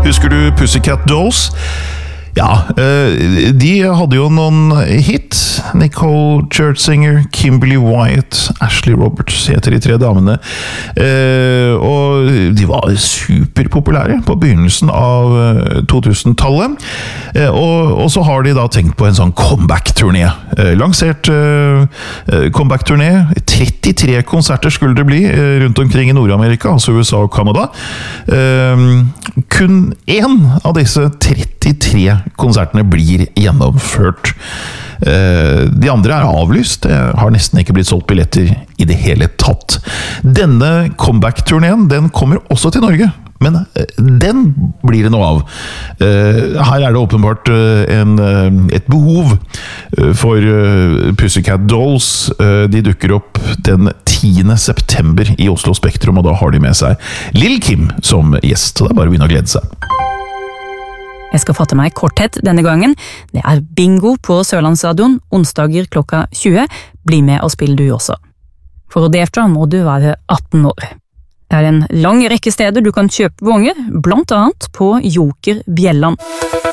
Husker du Pussycat Dolls? Ja, de hadde jo noen hit. Nicole Scherzinger, Kimberly Wyatt, Ashley Roberts heter de tre damene. Og de var superpopulære på begynnelsen av 2000-tallet. Og så har de da tenkt på en sånn comeback-turné. Lansert comeback-turné. 33 konserter skulle det bli rundt omkring i Nord-Amerika, altså USA og Canada. Kun én av disse 33 konsertene blir gjennomført. De andre er avlyst. Det har nesten ikke blitt solgt billetter i det hele tatt. Denne comeback-turneen, den kommer også til Norge. Men den blir det noe av. Her er det åpenbart et behov for Pussycat Dolls. De dukker opp den 10. september i Oslo Spektrum, og da har de med seg Lil Kim som gjest. Så det er bare å begynne å glede seg. Jeg skal fatte meg i korthet denne gangen. Det er bingo på Sørlandsradioen, onsdager klokka 20. Bli med og spill du også. For å delta må du være 18 år. Det er en lang rekke steder du kan kjøpe bonger, blant annet på Joker Bjelland.